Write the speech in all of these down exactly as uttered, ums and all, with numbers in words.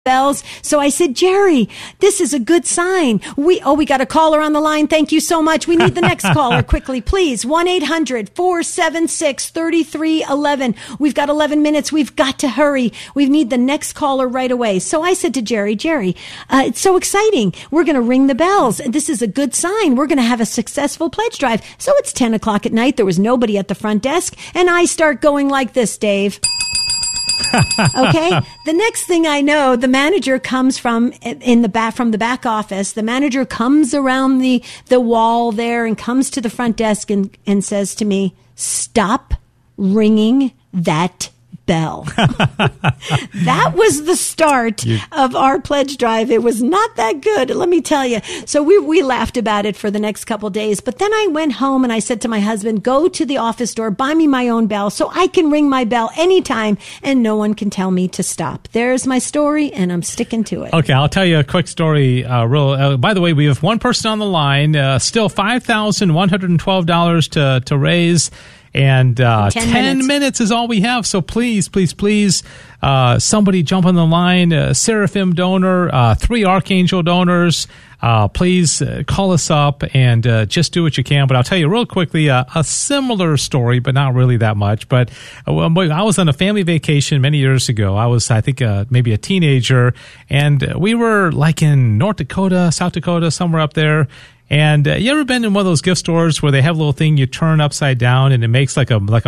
bells. So I said, Jerry, this is a good sign. We, oh, we got a caller on the line. Thank you so much. We need the next caller quickly, please. one eight hundred four seven six three three one one. We've got eleven minutes. We've got to hurry. We need the next caller right away. So I said to Jerry, Jerry, uh, it's so exciting. We're going to ring the bells. This is a good sign. We're going to have a successful pledge drive. So it's ten o'clock at night. There was nobody at the front desk. And I start going like this, Dave. Okay. The next thing I know, the manager comes from in the back, from the back office. The manager comes around the, the wall there and comes to the front desk and, and says to me, stop ringing that bell. That was the start you, of our pledge drive. It was not that good, let me tell you. So we we laughed about it for the next couple of days. But then I went home and I said to my husband, go to the office door, buy me my own bell so I can ring my bell anytime and no one can tell me to stop. There's my story and I'm sticking to it. Okay, I'll tell you a quick story. Uh, real. Uh, by the way, we have one person on the line, uh, still five thousand one hundred twelve dollars to, to raise. And uh, ten, ten minutes. minutes is all we have. So please, please, please, uh, somebody jump on the line. Uh, Seraphim donor, uh, three Archangel donors. Uh, please uh, call us up and uh, just do what you can. But I'll tell you real quickly uh, a similar story, but not really that much. But uh, I was on a family vacation many years ago. I was, I think, uh, maybe a teenager. And we were like in North Dakota, South Dakota, somewhere up there. And uh, you ever been in one of those gift stores where they have a little thing you turn upside down and it makes like a like a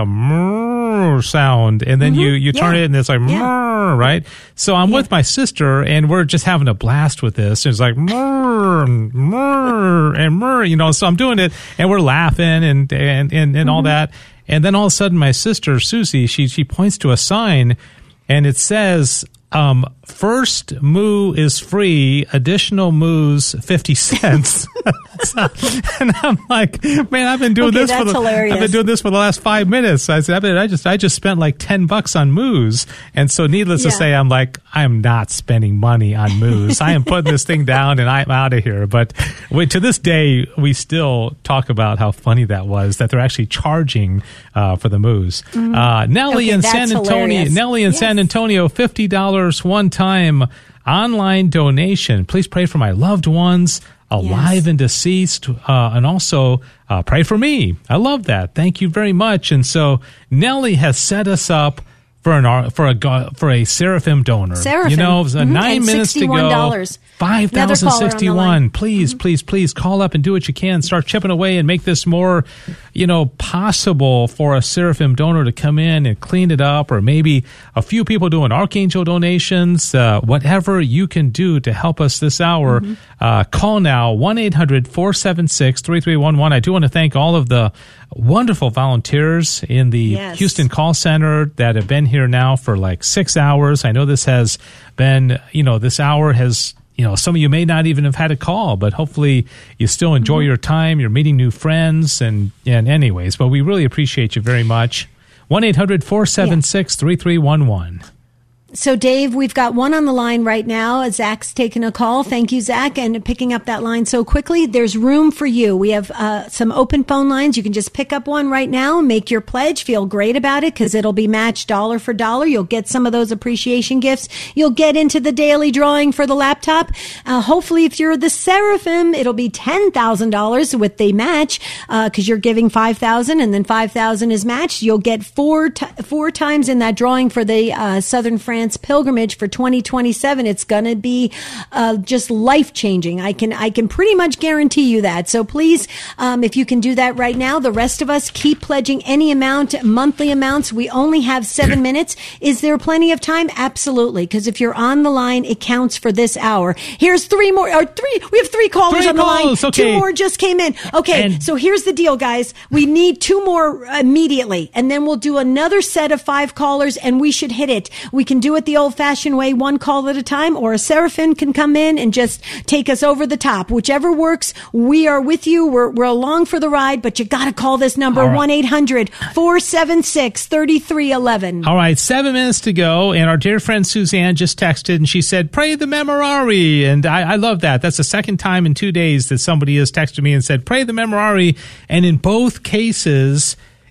mrrr sound, and then mm-hmm. you, you turn yeah. it and it's like mrrr, yeah. right? So I'm yeah. with my sister and we're just having a blast with this. It's like mrrr, mrrr, and mrrr, you know. So I'm doing it and we're laughing and and and, and mm-hmm. all that. And then all of a sudden, my sister Susie, she she points to a sign and it says, Um, first moo is free, additional moos fifty cents. So, and I'm like, man, I've been doing okay, this for the, hilarious. I've been doing this for the last five minutes. I said, I, mean, I just, I just spent like ten bucks on moos. And so needless yeah. to say, I'm like, I'm not spending money on moos. I am putting this thing down and I'm out of here. But we, to this day, we still talk about how funny that was, that they're actually charging, uh, for the moos. Mm-hmm. Uh, Nellie okay, in San Antonio, hilarious. Nellie in yes. San Antonio, fifty dollars one-time online donation. Please pray for my loved ones, alive yes. and deceased, uh, and also uh, pray for me. I love that. Thank you very much. And so Nellie has set us up for an for a for a Seraphim donor. Seraphim. You know, mm-hmm. nine and minutes to go. Five thousand sixty-one. Please, mm-hmm. please, please call up and do what you can. Start chipping away and make this more, you know, possible for a Seraphim donor to come in and clean it up, or maybe a few people doing Archangel donations. Uh, whatever you can do to help us this hour, mm-hmm. uh, call now one eight hundred four seven six three three one one. I do want to thank all of the wonderful volunteers in the yes. Houston call center that have been here now for like six hours. I know this has been, you know, this hour has, you know, some of you may not even have had a call, but hopefully you still enjoy mm-hmm. your time. You're meeting new friends and, and anyways, but we really appreciate you very much. one eight hundred four seven six three three one one. So, Dave, we've got one on the line right now. Zach's taking a call. Thank you, Zach, and picking up that line so quickly. There's room for you. We have uh, some open phone lines. You can just pick up one right now, make your pledge, feel great about it because it'll be matched dollar for dollar. You'll get some of those appreciation gifts. You'll get into the daily drawing for the laptop. Uh, hopefully, if you're the Seraphim, it'll be ten thousand dollars with the match because uh, you're giving five thousand dollars and then five thousand dollars is matched. You'll get four, t- four times in that drawing for the uh, Southern France pilgrimage for twenty twenty-seven. It's going to be uh, just life-changing. I can I can pretty much guarantee you that. So please, um, if you can do that right now, the rest of us keep pledging any amount, monthly amounts. We only have seven minutes. Is there plenty of time? Absolutely. Because if you're on the line, it counts for this hour. Here's three more. Or three. We have three callers three on the calls, line. Okay. Two more just came in. Okay. And so here's the deal, guys. We need two more immediately, and then we'll do another set of five callers, and we should hit it. We can do it the old-fashioned way, one call at a time, or a Seraphim can come in and just take us over the top. Whichever works, we are with you. We're, we're along for the ride, but you got to call this number, right. one eight hundred four seven six three three one one. All right, seven minutes to go, and our dear friend Suzanne just texted, and she said, pray the Memorare, and I, I love that. That's the second time in two days that somebody has texted me and said, pray the Memorare, and in both cases,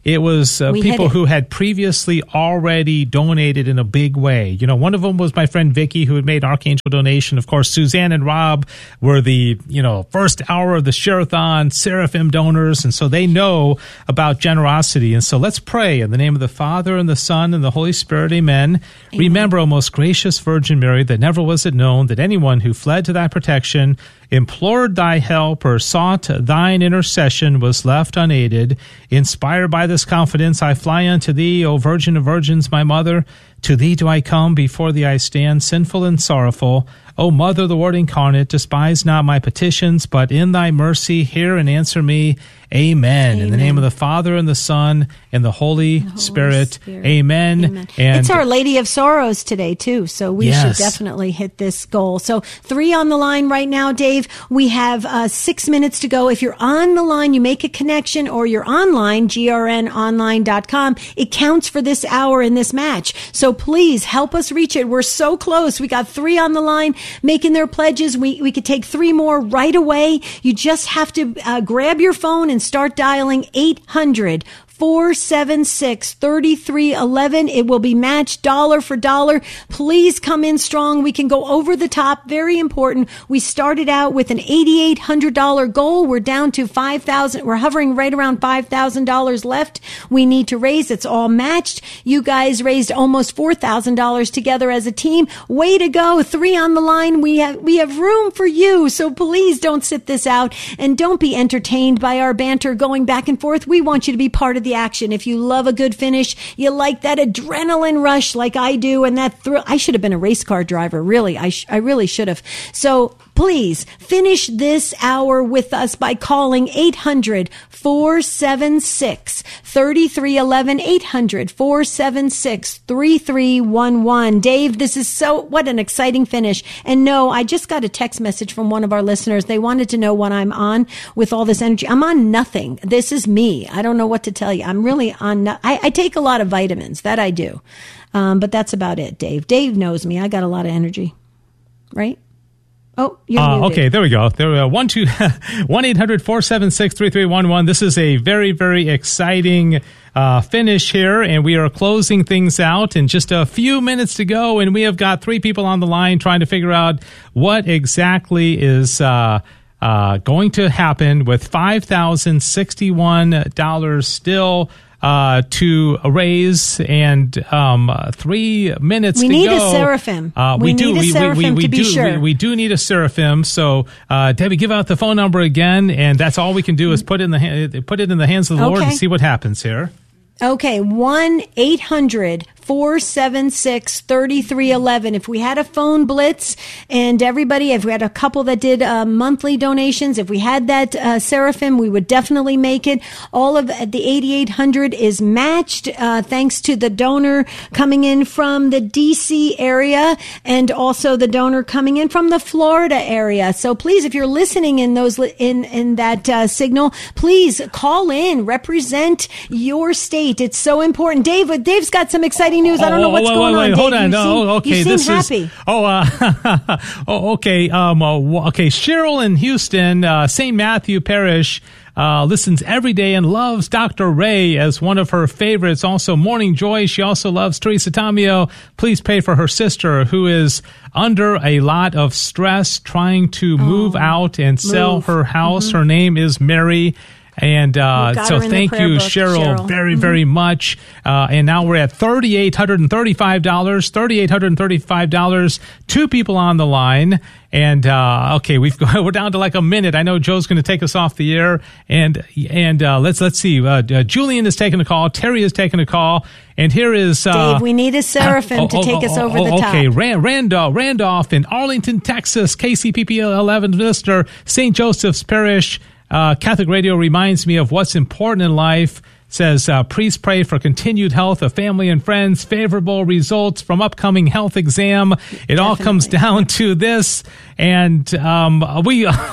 it was uh, people who had previously already donated in a big way. You know, one of them was my friend Vicky, who had made Archangel donation. Of course, Suzanne and Rob were the, you know, first hour of the Share-a-thon Seraphim donors, and so they know about generosity. And so let's pray in the name of the Father and the Son and the Holy Spirit. Amen. Amen. Remember, O most gracious Virgin Mary, that never was it known that anyone who fled to thy protection, implored thy help, or sought thine intercession was left unaided. Inspired by this confidence, I fly unto thee, O Virgin of Virgins, my mother. To thee do I come, before thee I stand, sinful and sorrowful. O Mother, the Word incarnate, despise not my petitions, but in thy mercy hear and answer me. Amen. Amen. In the name of the Father and the Son and the Holy, the Holy Spirit. Spirit. Amen. Amen. And it's Our Lady of Sorrows today, too, so we yes. should definitely hit this goal. So three on the line right now, Dave. We have uh, six minutes to go. If you're on the line, you make a connection, or you're online, G R N online dot com. It counts for this hour in this match. So please help us reach it. We're so close. We got three on the line making their pledges. We, we could take three more right away. You just have to uh, grab your phone and start dialing eight hundred, four seven six, three three one one. It will be matched dollar for dollar. Please come in strong. We can go over the top. Very important. We started out with an eight thousand eight hundred dollars goal. We're down to five thousand dollars. We're hovering right around five thousand dollars left. We need to raise. It's all matched. You guys raised almost four thousand dollars together as a team. Way to go. Three on the line. We have, we have room for you. So please don't sit this out, and don't be entertained by our banter going back and forth. We want you to be part of the action. If you love a good finish, you like that adrenaline rush like I do, and that thrill. I should have been a race car driver. Really, I sh- I really should have. So please finish this hour with us by calling eight hundred, four seven six, three three one one, eight hundred, four seven six, three three one one. Dave, this is so, what an exciting finish. And no, I just got a text message from one of our listeners. They wanted to know what I'm on with all this energy. I'm on nothing. This is me. I don't know what to tell you. I'm really on, no- I, I take a lot of vitamins. That I do. Um, but that's about it, Dave. Dave knows me. I got a lot of energy. Right? Oh, you're uh, okay, there we go. There we go. One, two, one eight hundred four seven six three three one one. This is a very, very exciting uh, finish here, and we are closing things out in just a few minutes to go, and we have got three people on the line trying to figure out what exactly is uh, uh, going to happen with five thousand sixty-one dollars still Uh, to raise, and um, uh, three minutes we to go. We need a seraphim. Uh, we, we do, need a we, seraphim we, we, to be do, sure. We, we do need a seraphim. So, uh, Debbie, give out the phone number again, and that's all we can do is put in the ha- put it in the hands of the okay. Lord and see what happens here. Okay, one eight hundred, four seven six, three three one one. If we had a phone blitz and everybody, if we had a couple that did uh, monthly donations, if we had that uh, Seraphim, we would definitely make it. All of the eight thousand eight hundred is matched uh, thanks to the donor coming in from the D C area, and also the donor coming in from the Florida area. So please, if you're listening in those in in that uh, signal, please call in, represent your state. It's so important. Dave, Dave's got some exciting news. I don't know what's oh, going wait, wait, on. Hold Dave. on. You no, seem, okay, you seem this happy. is. Oh, uh, oh, okay. Um, uh, okay. Cheryl in Houston, uh, Saint Matthew Parish, uh, listens every day and loves Doctor Ray as one of her favorites. Also, Morning Joy. She also loves Teresa Tamio. Please pray for her sister, who is under a lot of stress trying to oh, move out and sell move. her house. Mm-hmm. Her name is Mary. And uh, so thank you, book, Cheryl, Cheryl, very, mm-hmm. very much. Uh, and now we're at three thousand eight hundred thirty-five dollars, three thousand eight hundred thirty-five dollars. Two people on the line. And, uh, okay, we've we're down to like a minute. I know Joe's going to take us off the air. And, and, uh, let's, let's see. Uh, uh, Julian is taking a call. Terry is taking a call. And here is, uh, Dave, we need a seraphim uh, oh, to take oh, us over oh, the top. Okay, Rand, Randolph, Randolph in Arlington, Texas, K C P P eleven listener, Saint Joseph's Parish. Uh, Catholic Radio reminds me of what's important in life. Says, uh, please pray for continued health of family and friends, favorable results from upcoming health exam. It Definitely. all comes down to this. And um, we... oh,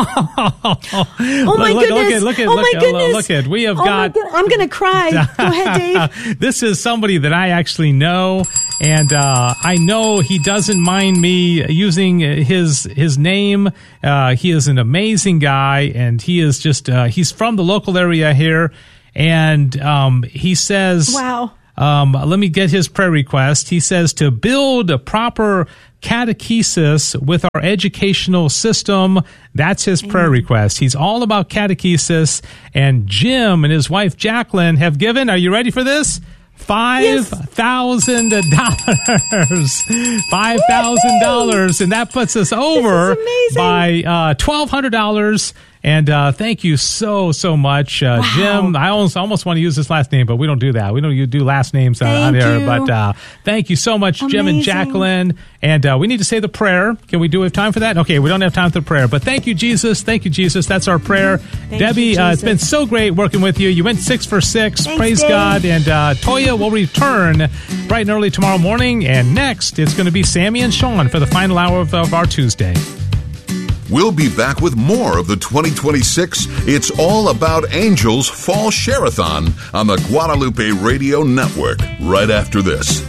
my look, goodness. Look at, look at, oh, look my at, goodness. Look at, we have oh got... I'm going to cry. Go ahead, Dave. This is somebody that I actually know. And uh, I know he doesn't mind me using his his name. Uh, he is an amazing guy, and he is just, uh, he's from the local area here. And um, he says, wow. Um, let me get his prayer request. He says to build a proper catechesis with our educational system. That's his Amen. Prayer request. He's all about catechesis. And Jim and his wife Jacqueline have given, are you ready for this? Five thousand dollars. Five thousand dollars. And that puts us over by uh, twelve hundred dollars. And uh, thank you so, so much, uh, wow. Jim. I almost, almost want to use his last name, but we don't do that. We don't do last names uh, on here. But uh, thank you so much, Amazing. Jim and Jacqueline. And uh, we need to say the prayer. Can we do have time for that? Okay, we don't have time for the prayer. But thank you, Jesus. Thank you, Jesus. That's our prayer. Thank Debbie, you, uh, it's been so great working with you. You went six for six. Thanks, Praise Dave. God. And uh, Toya will return bright and early tomorrow morning. And next, it's going to be Sammy and Sean for the final hour of, of our Tuesday. We'll be back with more of the twenty twenty-six It's All About Angels Fall Share-a-thon on the Guadalupe Radio Network right after this.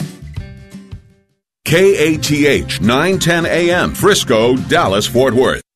K A T H nine ten A M, Frisco, Dallas, Fort Worth.